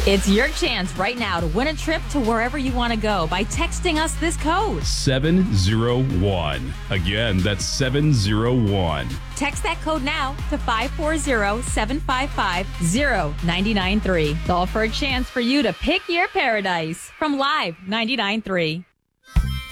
It's your chance right now to win a trip to wherever you want to go by texting us this code. 701. Again, that's 701. Text that code now to 540-755-0993. All for a chance for you to pick your paradise from Live 99.3.